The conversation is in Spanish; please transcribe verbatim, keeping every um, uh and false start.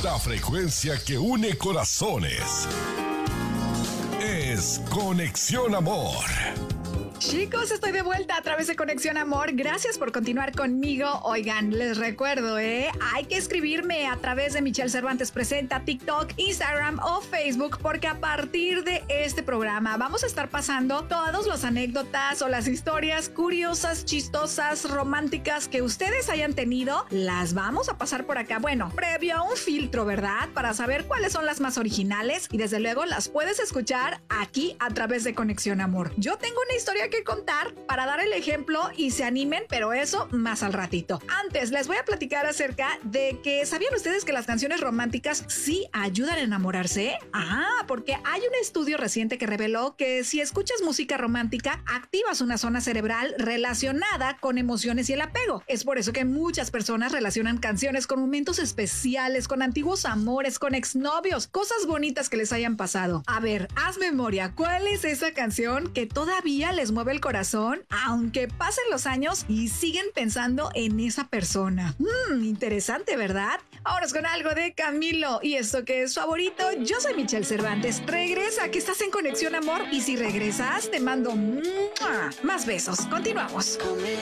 La frecuencia que une corazones. Es Conexión Amor. Chicos, estoy de vuelta a través de Conexión Amor. Gracias por continuar conmigo. Oigan, les recuerdo, ¿eh? Hay que escribirme a través de Michelle Cervantes Presenta, TikTok, Instagram o Facebook, porque a partir de este programa vamos a estar pasando todas las anécdotas o las historias curiosas, chistosas, románticas que ustedes hayan tenido. Las vamos a pasar por acá. Bueno, previo a un filtro, ¿verdad? Para saber cuáles son las más originales y desde luego las puedes escuchar aquí a través de Conexión Amor. Yo tengo una historia que contar para dar el ejemplo y se animen, pero eso más al ratito. Antes les voy a platicar acerca de que ¿sabían ustedes que las canciones románticas sí ayudan a enamorarse? Ah, porque hay un estudio reciente que reveló que si escuchas música romántica activas una zona cerebral relacionada con emociones y el apego. Es por eso que muchas personas relacionan canciones con momentos especiales, con antiguos amores, con exnovios, cosas bonitas que les hayan pasado. A ver, haz memoria, ¿cuál es esa canción que todavía les mueve el corazón, aunque pasen los años y siguen pensando en esa persona? Mmm, interesante, ¿verdad? Ahora es con algo de Camilo. ¿Y esto que es favorito? Yo soy Michelle Cervantes. Regresa, que estás en Conexión Amor. Y si regresas, te mando ¡mua! Más besos. Continuamos.